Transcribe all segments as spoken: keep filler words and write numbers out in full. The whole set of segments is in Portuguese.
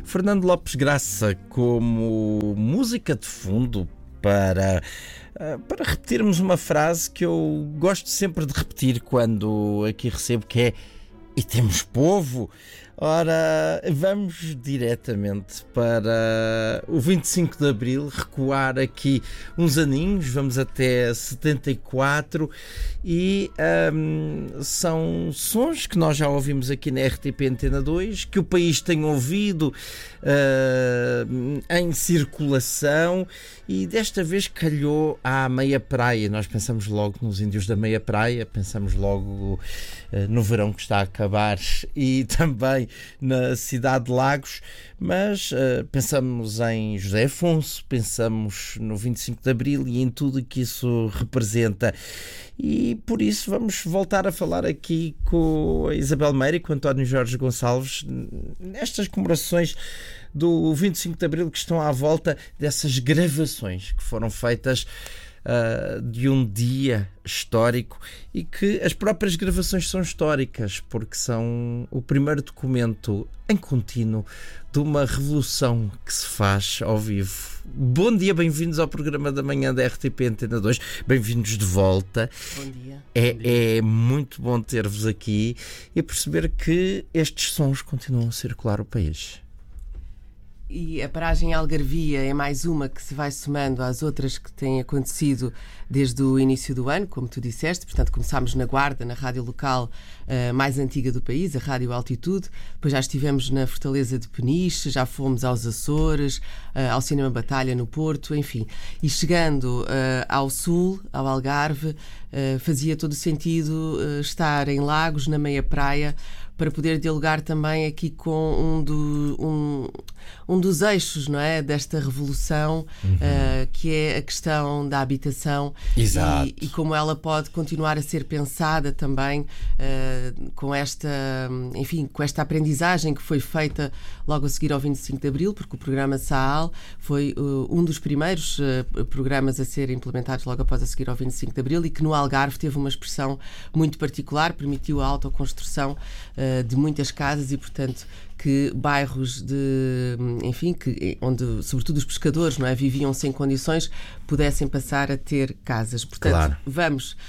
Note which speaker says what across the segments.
Speaker 1: Fernando Lopes Graça como música de fundo para, para repetirmos uma frase que eu gosto sempre de repetir quando aqui recebo, que é: e temos povo? Ora, vamos diretamente para o vinte e cinco de Abril, recuar aqui uns aninhos, vamos até setenta e quatro, e um, são sons que nós já ouvimos aqui na R T P Antena dois, que o país tem ouvido uh, em circulação, e desta vez calhou à meia praia. Nós pensamos logo nos índios da meia praia, pensamos logo uh, no verão que está a acabar, e também na cidade de Lagos, mas uh, pensamos em José Afonso, pensamos no vinte e cinco de Abril e em tudo que isso representa. E por isso vamos voltar a falar aqui com a Isabel Meira e com o António Jorge Gonçalves nestas comemorações do vinte e cinco de Abril, que estão à volta dessas gravações que foram feitas Uh, de um dia histórico, e que as próprias gravações são históricas porque são o primeiro documento em contínuo de uma revolução que se faz ao vivo. Bom dia, bem-vindos ao programa da manhã da R T P Antena dois, bem-vindos de volta.
Speaker 2: Bom dia.
Speaker 1: É,
Speaker 2: bom dia.
Speaker 1: é muito bom ter-vos aqui e perceber que estes sons continuam a circular o país.
Speaker 2: E a paragem Algarvia é mais uma que se vai somando às outras que têm acontecido desde o início do ano, como tu disseste. Portanto, começámos na Guarda, na rádio local uh, mais antiga do país, a Rádio Altitude. Depois já estivemos na Fortaleza de Peniche, já fomos aos Açores, uh, ao Cinema Batalha no Porto, enfim. E chegando uh, ao Sul, ao Algarve, uh, fazia todo o sentido uh, estar em Lagos, na meia praia, para poder dialogar também aqui com um, do, um, um dos eixos, não é, desta revolução, uhum. uh, que é a questão da habitação.
Speaker 1: Exato.
Speaker 2: E, e como ela pode continuar a ser pensada também uh, com esta, enfim, com esta aprendizagem que foi feita logo a seguir ao vinte e cinco de Abril, porque o programa SAAL foi uh, um dos primeiros uh, programas a ser implementados logo após a seguir ao vinte e cinco de Abril, e que no Algarve teve uma expressão muito particular, permitiu a autoconstrução uh, de muitas casas, e portanto que bairros de, enfim, que, onde sobretudo os pescadores, não é, viviam sem condições, pudessem passar a ter casas. Portanto, claro. Vamos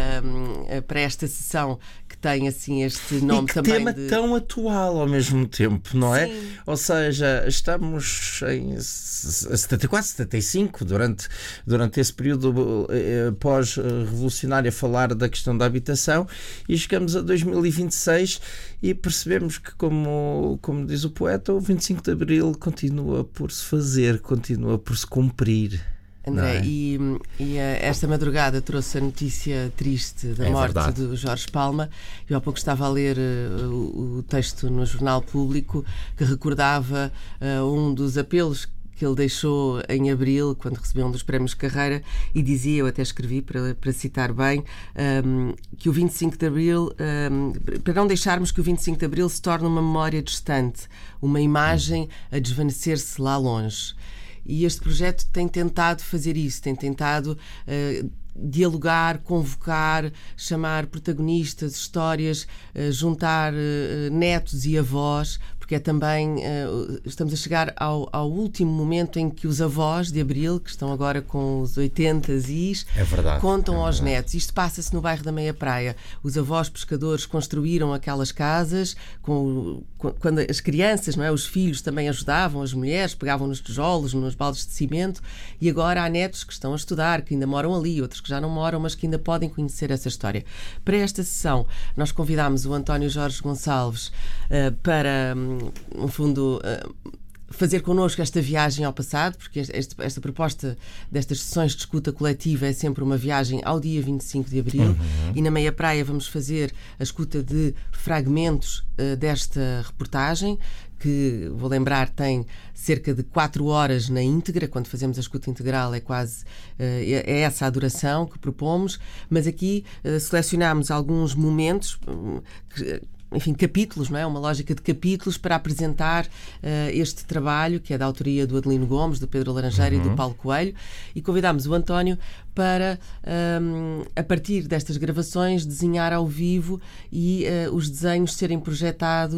Speaker 2: um, para esta sessão que tem assim este nome,
Speaker 1: e que
Speaker 2: também
Speaker 1: tema
Speaker 2: de...
Speaker 1: tão atual ao mesmo tempo, não é?
Speaker 2: Sim.
Speaker 1: Ou seja, estamos em setenta e quatro, setenta e cinco, durante, durante esse período eh, pós-revolucionário, a falar da questão da habitação, e chegamos a dois mil e vinte e seis e percebemos que, como, como diz o poeta, o vinte e cinco de Abril continua por se fazer, continua por se cumprir.
Speaker 2: André,
Speaker 1: é?
Speaker 2: e, e esta madrugada trouxe a notícia triste da
Speaker 1: é
Speaker 2: morte
Speaker 1: verdade.
Speaker 2: de Jorge Palma. Eu há pouco estava a ler uh, o, o texto no Jornal Público, que recordava uh, um dos apelos que ele deixou em abril, quando recebeu um dos prémios de carreira, e dizia, eu até escrevi para, para citar bem, um, que o vinte e cinco de Abril, um, para não deixarmos que o vinte e cinco de Abril se torne uma memória distante, uma imagem a desvanecer-se lá longe. E este projeto tem tentado fazer isso, tem tentado uh, dialogar, convocar, chamar protagonistas, histórias, uh, juntar uh, netos e avós, porque é também, uh, estamos a chegar ao, ao último momento em que os avós de Abril, que estão agora com os oitenta is,
Speaker 1: é verdade,
Speaker 2: contam
Speaker 1: é
Speaker 2: aos
Speaker 1: verdade.
Speaker 2: netos. Isto passa-se no bairro da Meia Praia. Os avós pescadores construíram aquelas casas, com, com, quando as crianças, não é, os filhos também ajudavam, as mulheres pegavam nos tijolos, nos baldes de cimento, e agora há netos que estão a estudar, que ainda moram ali, outros que já não moram, mas que ainda podem conhecer essa história. Para esta sessão, nós convidámos o António Jorge Gonçalves uh, para... Um, no fundo, fazer connosco esta viagem ao passado, porque esta, esta proposta destas sessões de escuta coletiva é sempre uma viagem ao dia vinte e cinco de Abril, uhum. E na Meia Praia vamos fazer a escuta de fragmentos uh, desta reportagem, que, vou lembrar, tem cerca de quatro horas na íntegra. Quando fazemos a escuta integral é quase uh, é essa a duração que propomos, mas aqui uh, selecionámos alguns momentos uh, que, enfim, capítulos, não é? Uma lógica de capítulos para apresentar uh, este trabalho, que é da autoria do Adelino Gomes, do Pedro Laranjeira, uhum. e do Paulo Coelho, e convidámos o António para, um, a partir destas gravações, desenhar ao vivo e uh, os desenhos serem projetados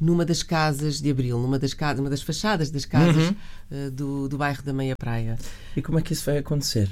Speaker 2: numa das casas de Abril, numa das, casas, uma das fachadas das casas
Speaker 1: Uhum.
Speaker 2: uh, do, do bairro da Meia Praia.
Speaker 1: E como é que isso vai acontecer?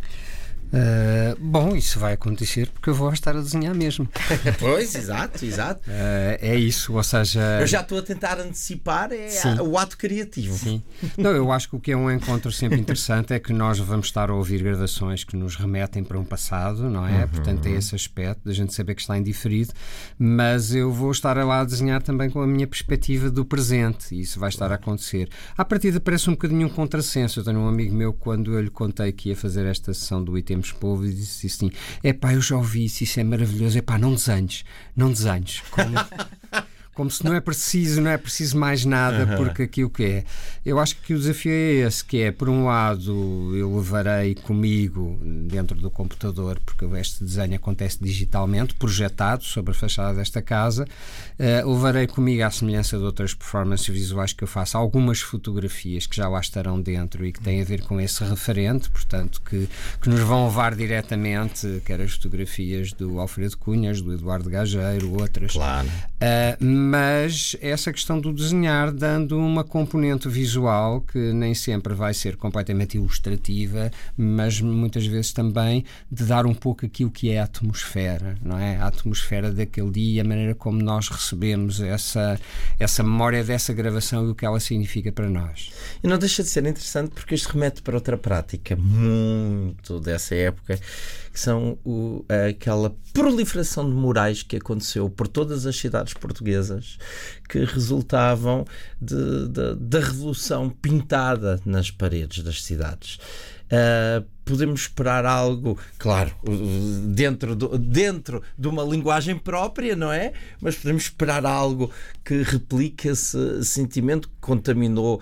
Speaker 3: Uh, bom, isso vai acontecer porque eu vou estar a desenhar mesmo.
Speaker 1: Pois, exato, exato.
Speaker 3: Uh, é isso, ou seja...
Speaker 1: Eu já estou a tentar antecipar é
Speaker 3: Sim.
Speaker 1: o ato criativo.
Speaker 3: Sim. Não, eu acho que o que é um encontro sempre interessante é que nós vamos estar a ouvir gravações que nos remetem para um passado, não é? Uhum. Portanto, é esse aspecto da gente saber que está indiferido, mas eu vou estar lá a desenhar também com a minha perspectiva do presente, e isso vai estar a acontecer. À partida parece um bocadinho um contrassenso. Eu tenho um amigo meu, quando eu lhe contei que ia fazer esta sessão do Itemos Povo, e disse assim: epá, eu já ouvi isso, isso é maravilhoso, epá, não desenhes, não desenhes. Como... Como se não é preciso, não é preciso mais nada, uhum. porque aqui o que é? Eu acho que o desafio é esse, que é, por um lado, eu levarei comigo dentro do computador, porque este desenho acontece digitalmente, projetado sobre a fachada desta casa, uh, levarei comigo, à semelhança de outras performances visuais que eu faço, algumas fotografias que já lá estarão dentro e que têm a ver com esse referente, portanto, que, que nos vão levar diretamente, quer as fotografias do Alfredo Cunhas, do Eduardo Gageiro, outras.
Speaker 1: Claro.
Speaker 3: Uh, mas essa questão do desenhar dando uma componente visual que nem sempre vai ser completamente ilustrativa, mas muitas vezes também de dar um pouco aquilo que é a atmosfera, não é? A atmosfera daquele dia e a maneira como nós recebemos essa, essa memória dessa gravação e o que ela significa para nós.
Speaker 1: E não deixa de ser interessante porque isto remete para outra prática muito dessa época, que são o, aquela proliferação de murais que aconteceu por todas as cidades portuguesas, que resultavam de, de, da revolução pintada nas paredes das cidades. Uh, podemos esperar algo, claro, dentro, do, dentro de uma linguagem própria, não é? Mas podemos esperar algo que replique esse sentimento que contaminou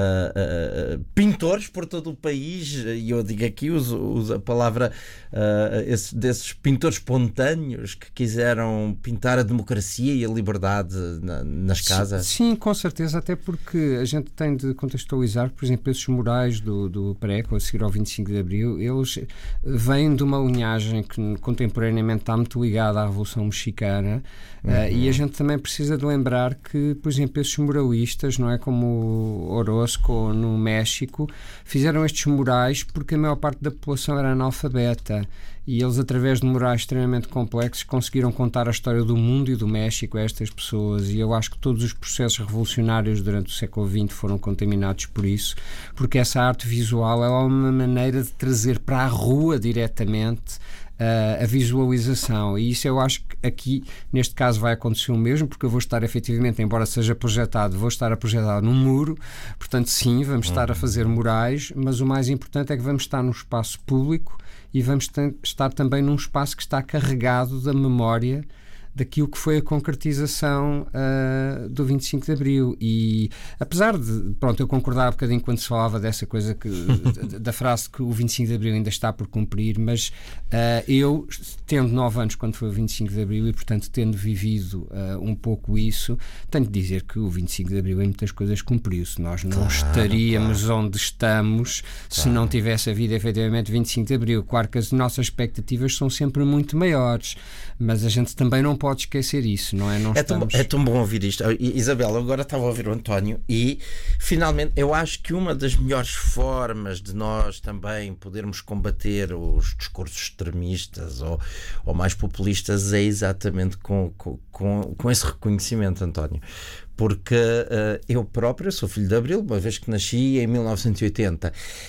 Speaker 1: uh, uh, pintores por todo o país, e eu digo aqui, uso, uso a palavra uh, esse, desses pintores espontâneos que quiseram pintar a democracia e a liberdade na, nas casas.
Speaker 3: Sim, sim, com certeza, até porque a gente tem de contextualizar, por exemplo, esses murais do, do Preco, a seguir ao vinte e cinco de Abril, eles vêm de uma linhagem que contemporaneamente está muito ligada à Revolução Mexicana. Uhum. uh, e a gente também precisa de lembrar que, por exemplo, esses muralistas, não é, como Orozco no México, fizeram estes murais porque a maior parte da população era analfabeta, e eles, através de murais extremamente complexos, conseguiram contar a história do mundo e do México a estas pessoas. E eu acho que todos os processos revolucionários durante o século vinte foram contaminados por isso, porque essa arte visual é uma maneira de trazer para a rua diretamente Uh, a visualização, e isso eu acho que aqui neste caso vai acontecer o mesmo, porque eu vou estar efetivamente, embora seja projetado, vou estar a projetar num muro, portanto sim, vamos estar a fazer murais, mas o mais importante é que vamos estar num espaço público e vamos t- estar também num espaço que está carregado da memória daquilo que foi a concretização uh, do vinte e cinco de Abril. E apesar de, pronto, eu concordar um bocadinho quando se falava dessa coisa que, da frase que o vinte e cinco de Abril ainda está por cumprir, mas uh, eu, tendo nove anos quando foi o vinte e cinco de Abril e, portanto, tendo vivido uh, um pouco isso, tenho de dizer que o vinte e cinco de Abril em muitas coisas cumpriu-se. Nós não claro, estaríamos claro. onde estamos claro. se não tivesse havido efetivamente vinte e cinco de Abril. Claro que as nossas expectativas são sempre muito maiores, mas a gente também não pode esquecer isso, não é? Não
Speaker 1: é,
Speaker 3: estamos...
Speaker 1: tão, é tão bom ouvir isto. Isabel, agora estava a ouvir o António e, finalmente, eu acho que uma das melhores formas de nós também podermos combater os discursos extremistas ou, ou mais populistas é exatamente com, com, com, com esse reconhecimento, António. Porque uh, eu próprio sou filho de Abril, uma vez que nasci em mil novecentos e oitenta.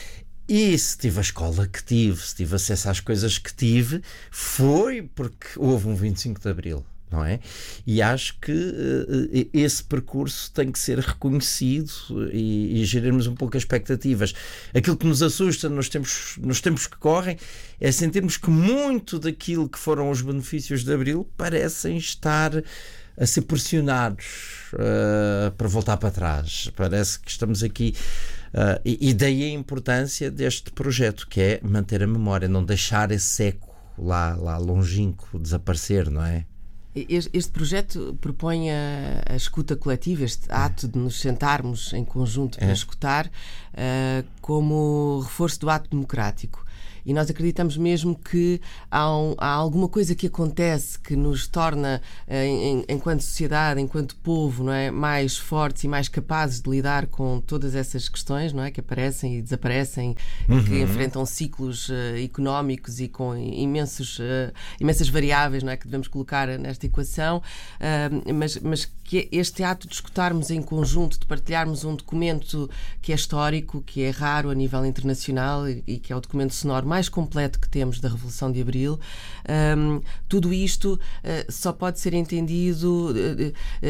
Speaker 1: E se tive a escola que tive, se tive acesso às coisas que tive, foi porque houve um vinte e cinco de Abril, não é? E acho que uh, esse percurso tem que ser reconhecido e, e gerarmos um pouco as expectativas. Aquilo que nos assusta nos tempos, nos tempos que correm é sentirmos que muito daquilo que foram os benefícios de Abril parecem estar a ser pressionados uh, para voltar para trás. Parece que estamos aqui uh, e, e daí a importância deste projeto, que é manter a memória, não deixar esse eco lá, lá longínquo desaparecer, não é?
Speaker 2: Este projeto propõe a, a escuta coletiva, este ato de nos sentarmos em conjunto para é. escutar, uh, como reforço do ato democrático. E nós acreditamos mesmo que há, um, há alguma coisa que acontece que nos torna, em, em, enquanto sociedade, enquanto povo, não é, mais fortes e mais capazes de lidar com todas essas questões, não é, que aparecem e desaparecem, uhum. que enfrentam ciclos uh, económicos e com imensos, uh, imensas variáveis, não é, que devemos colocar nesta equação, uh, mas, mas que este ato de escutarmos em conjunto, de partilharmos um documento que é histórico, que é raro a nível internacional e, e que é o documento sonoro mais completo que temos da Revolução de Abril, um, tudo isto uh, só pode ser entendido uh,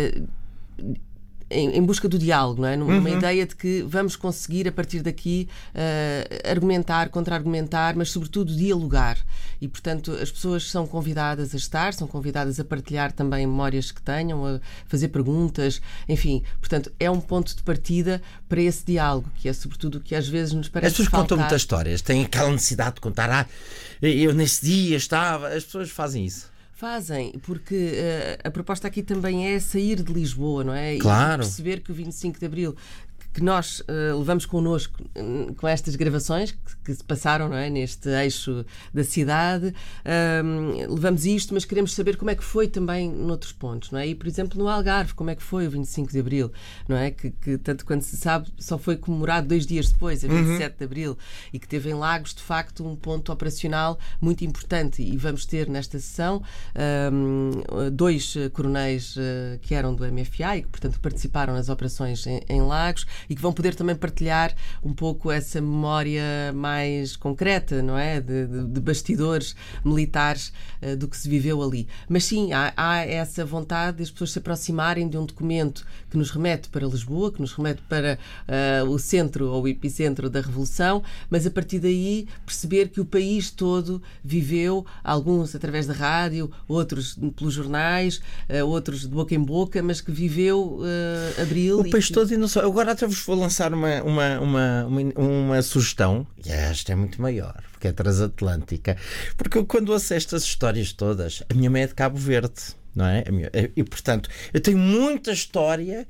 Speaker 2: uh, Em, em busca do diálogo, não é? Numa uhum. ideia de que vamos conseguir, a partir daqui, uh, argumentar, contra-argumentar, mas, sobretudo, dialogar. E, portanto, as pessoas são convidadas a estar, são convidadas a partilhar também memórias que tenham, a fazer perguntas, enfim. Portanto, é um ponto de partida para esse diálogo, que é, sobretudo, o que às vezes nos parece
Speaker 1: As pessoas
Speaker 2: faltar.
Speaker 1: contam muitas histórias, têm aquela necessidade de contar. Ah, eu nesse dia estava... As pessoas fazem isso.
Speaker 2: Fazem, porque uh, a proposta aqui também é sair de Lisboa, não é?
Speaker 1: Claro.
Speaker 2: E perceber que o vinte e cinco de Abril, que nós uh, levamos connosco uh, com estas gravações que, que se passaram, não é, neste eixo da cidade, uh, levamos isto, mas queremos saber como é que foi também noutros pontos, não é? E, por exemplo, no Algarve, como é que foi o vinte e cinco de Abril, não é? Que, que tanto quanto se sabe, só foi comemorado dois dias depois, a vinte e sete uhum. de Abril, e que teve em Lagos, de facto, um ponto operacional muito importante. E vamos ter nesta sessão um, dois coronéis uh, que eram do M F A e que, portanto, participaram nas operações em, em Lagos, e que vão poder também partilhar um pouco essa memória mais concreta, não é? De, de, de bastidores militares uh, do que se viveu ali. Mas sim, há, há essa vontade de as pessoas se aproximarem de um documento que nos remete para Lisboa, que nos remete para uh, o centro ou o epicentro da Revolução, mas a partir daí perceber que o país todo viveu, alguns através da rádio, outros pelos jornais, uh, outros de boca em boca, mas que viveu uh, Abril.
Speaker 1: O país
Speaker 2: que...
Speaker 1: todo e não só. Agora até vos vou lançar uma, uma, uma, uma, uma sugestão, e esta é muito maior, porque é transatlântica, porque eu, quando ouço estas histórias todas, a minha mãe é de Cabo Verde, não é? A minha, e, portanto, eu tenho muita história.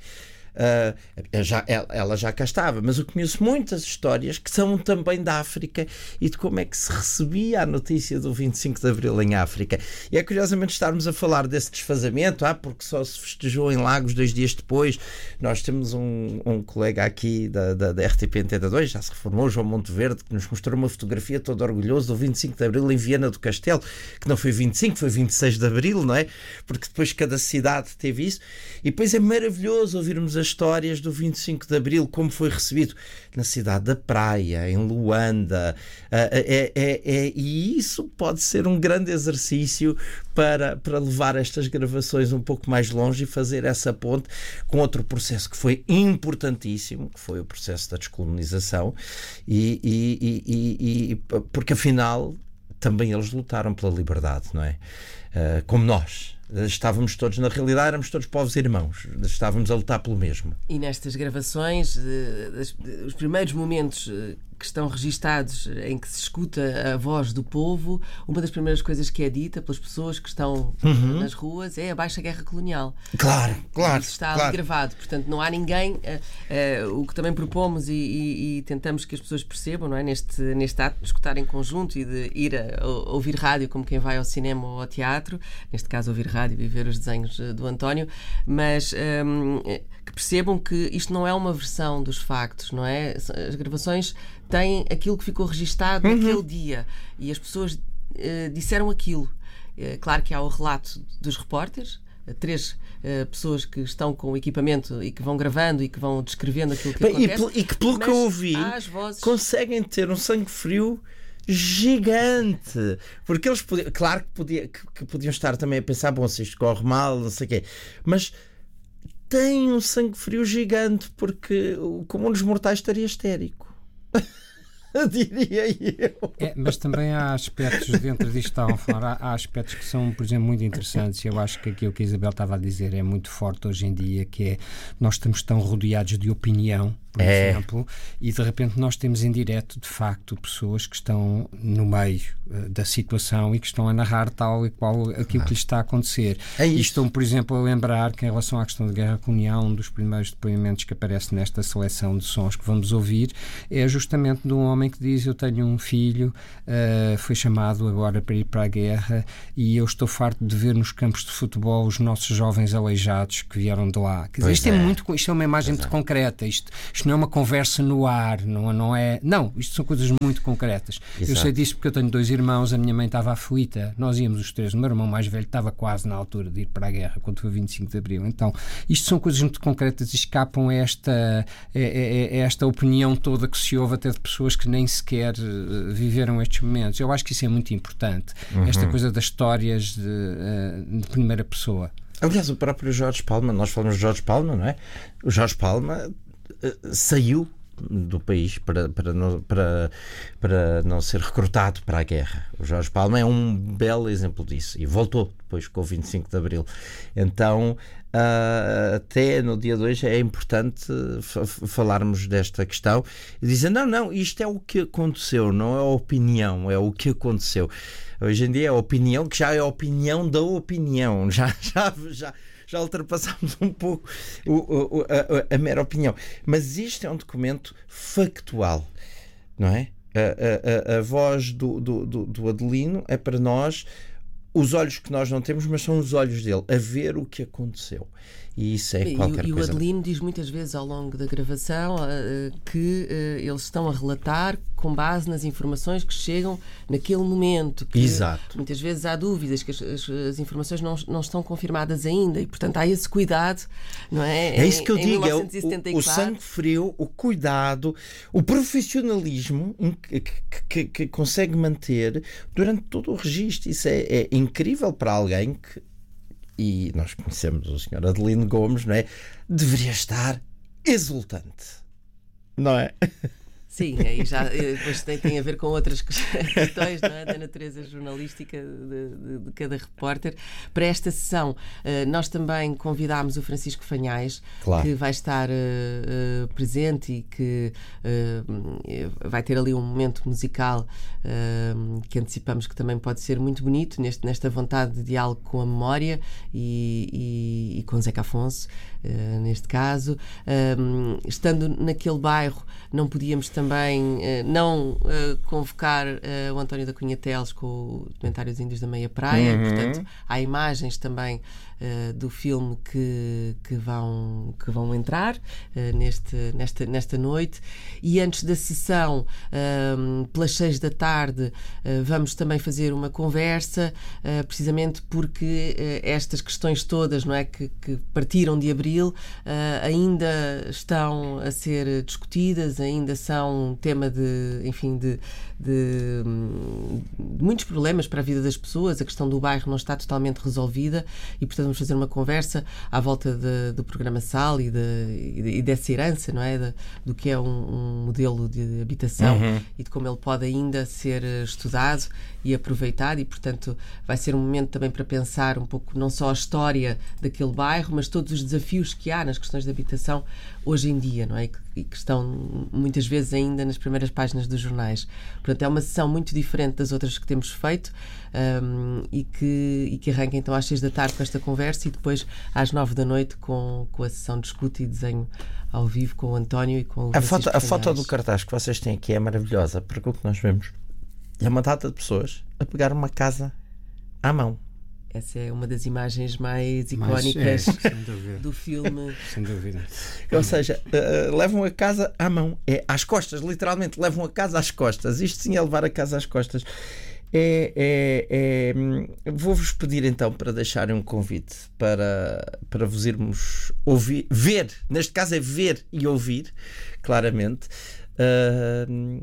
Speaker 1: Uh, já, ela, ela já cá estava, mas eu conheço muitas histórias que são também da África e de como é que se recebia a notícia do vinte e cinco de Abril em África. E é curiosamente estarmos a falar desse desfazamento, ah, porque só se festejou em Lagos dois dias depois. Nós temos um, um colega aqui da, da, da R T P Antena dois, já se reformou, João Monteverde, que nos mostrou uma fotografia todo orgulhoso do vinte e cinco de Abril em Viana do Castelo, que não foi vinte e cinco, foi vinte e seis de Abril, não é? Porque depois cada cidade teve isso. E depois é maravilhoso ouvirmos as histórias do vinte e cinco de Abril, como foi recebido na cidade da Praia, em Luanda, é, é, é, e isso pode ser um grande exercício para, para levar estas gravações um pouco mais longe e fazer essa ponte com outro processo que foi importantíssimo, que foi o processo da descolonização, e, e, e, e porque afinal também eles lutaram pela liberdade, não é? Uh, como nós. Estávamos todos, na realidade, éramos todos povos irmãos. Estávamos a lutar pelo mesmo.
Speaker 2: E nestas gravações, os primeiros momentos que estão registados em que se escuta a voz do povo, uma das primeiras coisas que é dita pelas pessoas que estão uhum. nas ruas é a baixa guerra colonial.
Speaker 1: Claro, claro.
Speaker 2: Isso está
Speaker 1: claro.
Speaker 2: ali gravado. Portanto, não há ninguém. Uh, uh, o que também propomos e, e, e tentamos que as pessoas percebam, não é? Neste, neste ato de escutar em conjunto e de ir a, a ouvir rádio como quem vai ao cinema ou ao teatro, neste caso ouvir rádio e ver os desenhos do António, mas um, que percebam que isto não é uma versão dos factos, não é? As gravações têm aquilo que ficou registado uhum. naquele dia e as pessoas uh, disseram aquilo. Uh, claro que há o relato dos repórteres, uh, três uh, pessoas que estão com o equipamento e que vão gravando e que vão descrevendo aquilo que
Speaker 1: Bem,
Speaker 2: acontece.
Speaker 1: E, e que, pelo que eu ouvi,
Speaker 2: vozes...
Speaker 1: conseguem ter um sangue frio gigante, porque eles podiam, claro que, podia, que, que podiam estar também a pensar, bom, se isto corre mal, não sei o quê, mas têm um sangue frio gigante, porque o comum dos mortais estaria histérico. Diria eu.
Speaker 3: É, mas também há aspectos dentro disto que estavam a falar, há, há aspectos que são, por exemplo, muito interessantes, e eu acho que aquilo que a Isabel estava a dizer é muito forte hoje em dia, que é, nós estamos tão rodeados de opinião, por é. exemplo, e de repente nós temos em direto, de facto, pessoas que estão no meio uh, da situação e que estão a narrar tal e qual aquilo ah. que lhes está a acontecer.
Speaker 1: É
Speaker 3: e estão, por exemplo, a lembrar que em relação à questão da guerra colonial, um dos primeiros depoimentos que aparece nesta seleção de sons que vamos ouvir é justamente de um homem homem que diz: eu tenho um filho, uh, foi chamado agora para ir para a guerra e eu estou farto de ver nos campos de futebol os nossos jovens aleijados que vieram de lá. Quer dizer, isto, é. É muito, isto é uma imagem pois muito é. concreta, isto, isto não é uma conversa no ar, não, não é... Não, isto são coisas muito concretas. Exato. Eu sei disso porque eu tenho dois irmãos, a minha mãe estava aflita, nós íamos os três, o meu irmão mais velho estava quase na altura de ir para a guerra, quando foi vinte e cinco de Abril. Então, isto são coisas muito concretas e escapam a esta, a, a, a esta opinião toda que se ouve até de pessoas que nem sequer uh, viveram estes momentos. Eu acho que isso é muito importante, uhum. esta coisa das histórias de, uh, de primeira pessoa.
Speaker 1: Aliás, o próprio Jorge Palma, nós falamos de Jorge Palma, não é? O Jorge Palma uh, saiu do país para, para, não, para, para não ser recrutado para a guerra. O Jorge Palma é um belo exemplo disso e voltou depois com o vinte e cinco de Abril. Então, uh, até no dia de hoje é importante f- falarmos desta questão e dizer, não, não, isto é o que aconteceu, não é a opinião, é o que aconteceu. Hoje em dia é a opinião que já é a opinião da opinião, já, já, já já ultrapassámos um pouco o, o, a, a, a mera opinião. Mas isto é um documento factual, não é? A, a, a, a voz do, do, do, do Adelino é para nós os olhos que nós não temos, mas são os olhos dele, a ver o que aconteceu. E isso é qualquer
Speaker 2: e, e
Speaker 1: coisa.
Speaker 2: E o Adelino diz muitas vezes ao longo da gravação uh, que uh, eles estão a relatar com base nas informações que chegam naquele momento. Que
Speaker 1: Exato.
Speaker 2: Muitas vezes há dúvidas, que as, as, as informações não, não estão confirmadas ainda e, portanto, há esse cuidado, não é?
Speaker 1: É isso que eu
Speaker 2: em,
Speaker 1: digo,
Speaker 2: em
Speaker 1: é o, o sangue frio, o cuidado, o profissionalismo que, que, que, que consegue manter durante todo o registro. Isso é, é incrível para alguém que, e nós conhecemos o senhor Adelino Gomes, não é? Deveria estar exultante, não é?
Speaker 2: Sim, aí já depois tem, tem a ver com outras questões, não é? Da natureza jornalística de, de, de cada repórter. Para esta sessão, uh, nós também convidámos o Francisco Fanhais, claro. Que vai estar uh, uh, presente e que uh, vai ter ali um momento musical uh, que antecipamos que também pode ser muito bonito, neste, nesta vontade de diálogo com a memória e, e, e com Zeca Afonso, uh, neste caso. Um, estando naquele bairro, não podíamos também também uh, não uh, convocar uh, o António da Cunha Teles com o documentário Os Índios da Meia Praia, uhum. Portanto há imagens também uh, do filme que, que, vão, que vão entrar uh, neste, nesta, nesta noite. E antes da sessão, uh, pelas seis da tarde, uh, vamos também fazer uma conversa, uh, precisamente porque uh, estas questões todas, não é, que, que partiram de Abril, uh, ainda estão a ser discutidas, ainda são um tema de, enfim, de, de, de muitos problemas para a vida das pessoas. A questão do bairro não está totalmente resolvida e, portanto, vamos fazer uma conversa à volta de, do programa SAL e, de, e dessa herança, não é? De, do que é um, um modelo de habitação uhum. e de como ele pode ainda ser estudado e aproveitado e, portanto, vai ser um momento também para pensar um pouco não só a história daquele bairro, mas todos os desafios que há nas questões de habitação hoje em dia, não é? E que estão muitas vezes ainda nas primeiras páginas dos jornais. Portanto, é uma sessão muito diferente das outras que temos feito um, e, que, e que arranca então às seis da tarde com esta conversa e depois às nove da noite com, com a sessão de escuta e desenho ao vivo com o António e com o
Speaker 1: a foto, a foto do cartaz que vocês têm aqui é maravilhosa, porque o que nós vemos é uma data de pessoas a pegar uma casa à mão.
Speaker 2: Essa é uma das imagens mais icónicas
Speaker 3: Mas, é,
Speaker 2: do filme.
Speaker 3: Sem dúvida.
Speaker 1: Ou seja, uh, levam a casa à mão, é às costas, literalmente, levam a casa às costas. Isto sim é levar a casa às costas. É, é, é... Vou-vos pedir então para deixarem um convite para, para vos irmos ouvir, ver, neste caso é ver e ouvir, claramente. Uh,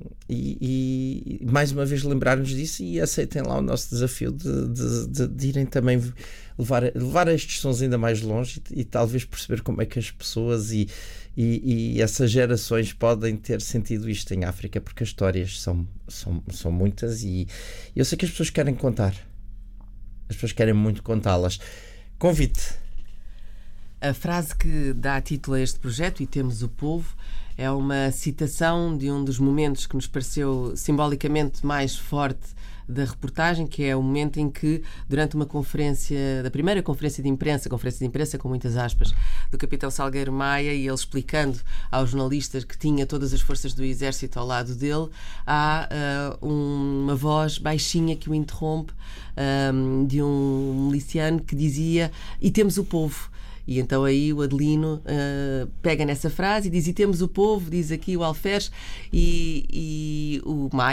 Speaker 1: e, e mais uma vez lembrar-nos disso e aceitem lá o nosso desafio de, de, de, de irem também levar, levar estes sons ainda mais longe e, e talvez perceber como é que as pessoas e, e, e essas gerações podem ter sentido isto em África, porque as histórias são, são, são muitas e eu sei que as pessoas querem contar, as pessoas querem muito contá-las. Convite.
Speaker 2: A frase que dá título a este projeto, E Temos o Povo, é uma citação de um dos momentos que nos pareceu simbolicamente mais forte da reportagem, que é o momento em que, durante uma conferência, da primeira conferência de imprensa, conferência de imprensa com muitas aspas, do capitão Salgueiro Maia, e ele explicando aos jornalistas que tinha todas as forças do exército ao lado dele, há uh, uma voz baixinha que o interrompe, um, de um miliciano que dizia: "E temos o povo". E então aí o Adelino uh, pega nessa frase e diz: "E temos o povo", diz aqui o Alferes, e, e o Maia